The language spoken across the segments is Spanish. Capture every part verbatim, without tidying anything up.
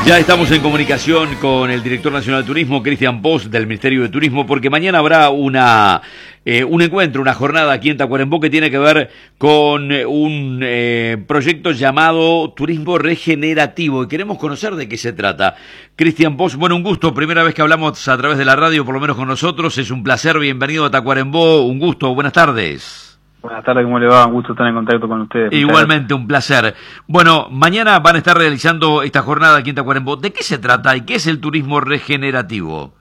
Ya estamos en comunicación con el director nacional de turismo, Cristian Post, del Ministerio de Turismo, porque mañana habrá una eh, un encuentro, una jornada aquí en Tacuarembó que tiene que ver con un eh, proyecto llamado Turismo Regenerativo y queremos conocer de qué se trata. Cristian Post, bueno, un gusto, primera vez que hablamos a través de la radio, por lo menos con nosotros, es un placer, bienvenido a Tacuarembó, un gusto, buenas tardes. Buenas tardes, ¿cómo le va? Un gusto estar en contacto con ustedes. Igualmente, un placer. Bueno, mañana van a estar realizando esta jornada aquí en Tacuarembó. ¿De qué se trata y qué es el turismo regenerativo?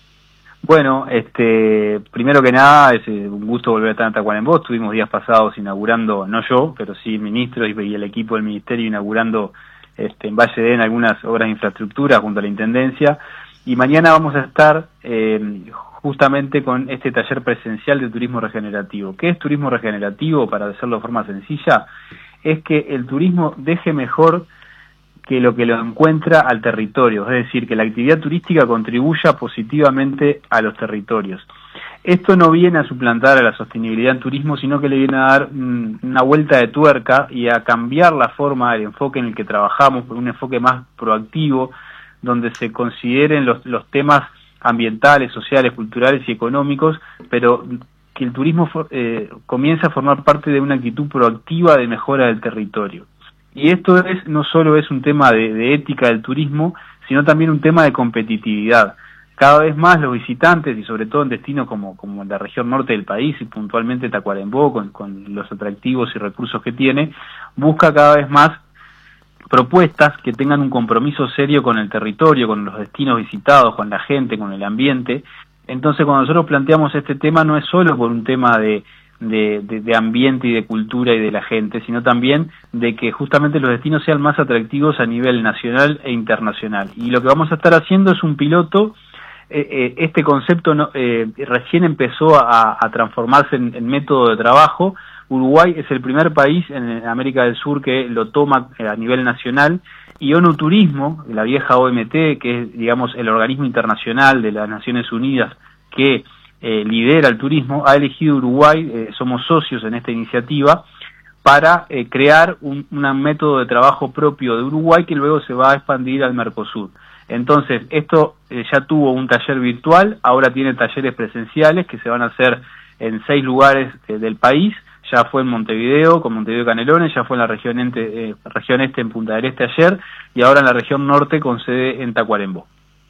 Bueno, este, primero que nada, es un gusto volver a estar en Tacuarembó. Estuvimos días pasados inaugurando, no yo, pero sí el ministro y el equipo del ministerio inaugurando este, en Valle de Edén algunas obras de infraestructura junto a la Intendencia. Y mañana vamos a estar eh, justamente con este taller presencial de turismo regenerativo. ¿Qué es turismo regenerativo? Para decirlo de forma sencilla, es que el turismo deje mejor que lo que lo encuentra al territorio, es decir, que la actividad turística contribuya positivamente a los territorios. Esto no viene a suplantar a la sostenibilidad en turismo, sino que le viene a dar mm, una vuelta de tuerca y a cambiar la forma, el enfoque en el que trabajamos, por un enfoque más proactivo, donde se consideren los, los temas ambientales, sociales, culturales y económicos, pero que el turismo eh, comienza a formar parte de una actitud proactiva de mejora del territorio. Y esto es no solo es un tema de, de ética del turismo, sino también un tema de competitividad. Cada vez más los visitantes, y sobre todo en destinos como, como la región norte del país, y puntualmente Tacuarembó, con, con los atractivos y recursos que tiene, busca cada vez más propuestas que tengan un compromiso serio con el territorio, con los destinos visitados, con la gente, con el ambiente. Entonces, cuando nosotros planteamos este tema, no es solo por un tema de, de, de, de ambiente y de cultura y de la gente, sino también de que justamente los destinos sean más atractivos a nivel nacional e internacional. Y lo que vamos a estar haciendo es un piloto. Eh, eh, este concepto no, eh, recién empezó a, a transformarse en, en método de trabajo. Uruguay es el primer país en América del Sur que lo toma a nivel nacional y ONU Turismo, la vieja O M T, que es, digamos, el organismo internacional de las Naciones Unidas que eh, lidera el turismo, ha elegido Uruguay, eh, somos socios en esta iniciativa, para eh, crear un, un método de trabajo propio de Uruguay que luego se va a expandir al Mercosur. Entonces, esto eh, ya tuvo un taller virtual, ahora tiene talleres presenciales que se van a hacer en seis lugares eh, del país. Ya fue en Montevideo, con Montevideo Canelones, ya fue en la región, ente, eh, región este en Punta del Este ayer, y ahora en la región norte con sede en Tacuarembó.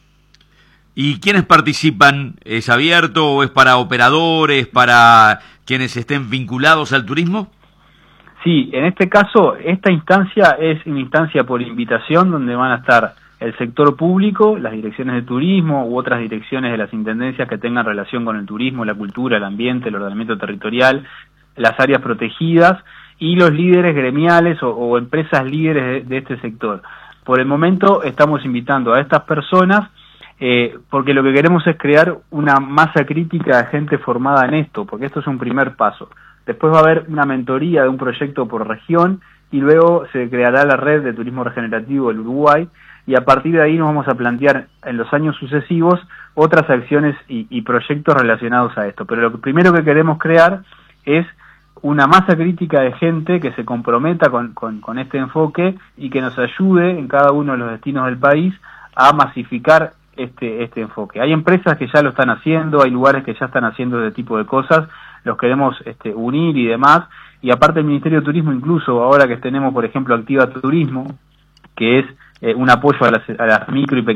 ¿Y quiénes participan? ¿Es abierto o es para operadores, para quienes estén vinculados al turismo? Sí, en este caso, esta instancia es una instancia por invitación donde van a estar el sector público, las direcciones de turismo u otras direcciones de las intendencias que tengan relación con el turismo, la cultura, el ambiente, el ordenamiento territorial, las áreas protegidas y los líderes gremiales o, o empresas líderes de, de este sector. Por el momento estamos invitando a estas personas eh, porque lo que queremos es crear una masa crítica de gente formada en esto, porque esto es un primer paso. Después va a haber una mentoría de un proyecto por región y luego se creará la red de turismo regenerativo del Uruguay y a partir de ahí nos vamos a plantear en los años sucesivos otras acciones y, y proyectos relacionados a esto. Pero lo primero que queremos crear es una masa crítica de gente que se comprometa con, con, con este enfoque y que nos ayude en cada uno de los destinos del país a masificar este, este enfoque. Hay empresas que ya lo están haciendo, hay lugares que ya están haciendo este tipo de cosas, los queremos este, unir y demás, y aparte el Ministerio de Turismo, incluso ahora que tenemos, por ejemplo, Activa Turismo, que es eh, un apoyo a las, a las micro y pequeñas